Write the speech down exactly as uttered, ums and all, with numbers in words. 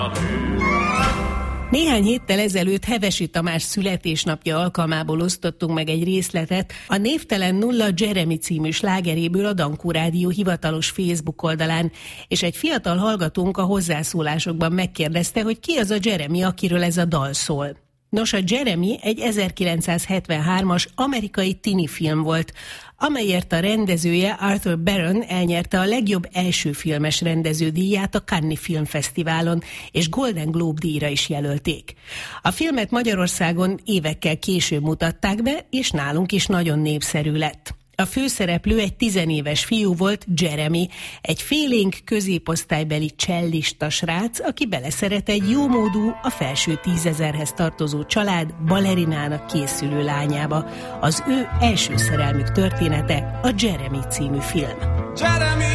Néhány héttel ezelőtt Hevesi Tamás születésnapja alkalmából osztottunk meg egy részletet a Névtelen nulla Jeremy című slágeréből a Dankó Rádió hivatalos Facebook oldalán, és egy fiatal hallgatónk a hozzászólásokban megkérdezte, hogy ki az a Jeremy, akiről ez a dal szól. Nos, a Jeremy egy ezerkilencszázhetvenhármas amerikai tini film volt, amelyért a rendezője Arthur Baron elnyerte a legjobb első filmes rendeződíját a Cannes Filmfesztiválon, és Golden Globe díjra is jelölték. A filmet Magyarországon évekkel később mutatták be, és nálunk is nagyon népszerű lett. A főszereplő egy tizenéves fiú volt, Jeremy, egy félénk középosztálybeli csellista srác, aki beleszeret egy jómódú, a felső tízezerhez tartozó család balerinának készülő lányába. Az ő első szerelmük története a Jeremy című film. Jeremy!